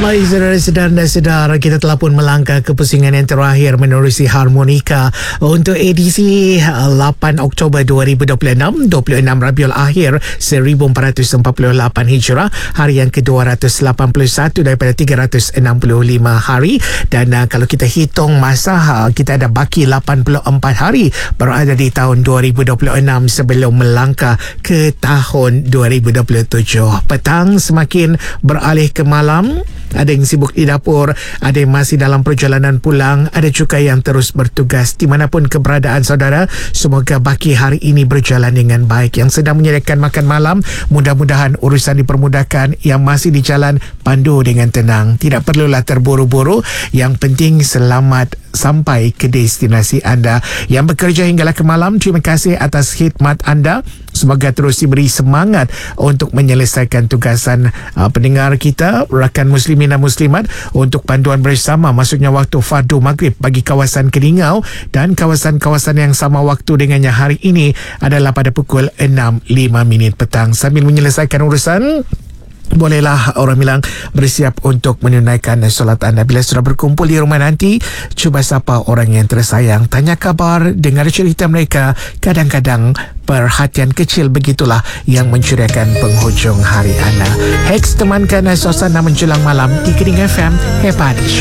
Baik, saudara-saudara, kita telah pun melangkah ke pusingan yang terakhir menerusi harmonika untuk edisi 8 Oktober 2026, 26 Rabiul Akhir 1448 Hijrah, hari yang ke-281 daripada 365 hari. Dan kalau kita hitung masa, kita ada baki 84 hari berada di tahun 2026 sebelum melangkah ke tahun 2027. Petang semakin beralih ke malam. Ada yang sibuk di dapur, ada yang masih dalam perjalanan pulang, ada juga yang terus bertugas. Di manapun keberadaan saudara, semoga baki hari ini berjalan dengan baik. Yang sedang menyediakan makan malam, mudah-mudahan urusan dipermudahkan. Yang masih di jalan, pandu dengan tenang. Tidak perlulah terburu-buru. Yang penting selamat sampai ke destinasi anda. Yang bekerja hinggalah ke malam, terima kasih atas khidmat anda. Semoga terus diberi semangat untuk menyelesaikan tugasan pendengar kita, rakan muslimin dan muslimat, untuk panduan bersama, maksudnya waktu fardu maghrib bagi kawasan Keningau, dan kawasan-kawasan yang sama waktu dengannya hari ini adalah pada pukul 6.05 petang. Sambil menyelesaikan urusan, bolehlah orang bilang bersiap untuk menunaikan solat anda. Bila sudah berkumpul di rumah nanti, cuba sapa orang yang tersayang, tanya kabar, dengar cerita mereka. Kadang-kadang perhatian kecil begitulah yang mencuriakan penghujung hari anda. Hex temankan suasana menjelang malam di Kening FM. Hebat.